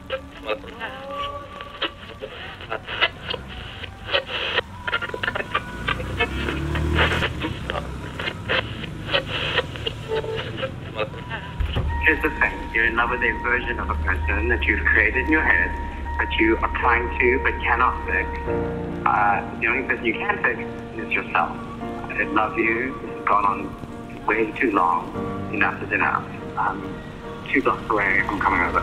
Here's the thing. You're in love with a version of a person that you've created in your head, that you are trying to but cannot fix. The only person you can fix is yourself. I love you. This has gone on way too long. Enough is enough. 2 blocks away, I'm coming over.